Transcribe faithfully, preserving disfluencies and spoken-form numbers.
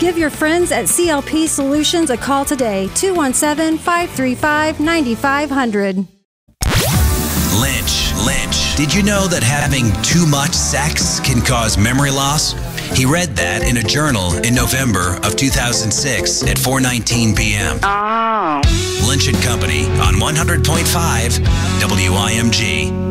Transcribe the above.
Give your friends at C L P Solutions a call today, two one seven, five three five, nine five zero zero. Lynch, Lynch. Did you know that having too much sex can cause memory loss? He read that in a journal in November of two thousand six at four nineteen p.m. Oh. Lynch and Company on one hundred point five W I M G.